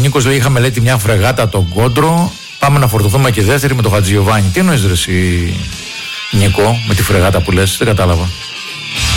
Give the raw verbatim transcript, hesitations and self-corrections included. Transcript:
Νίκος λέει: είχαμε λέει μια φρεγάτα τον Κόντρο. Πάμε να φορτωθούμε και δεύτερη με τον Χατζιωβάνι. Τι εννοείς ρε εσύ, Νίκο, με τη φρεγάτα που λες, δεν κατάλαβα.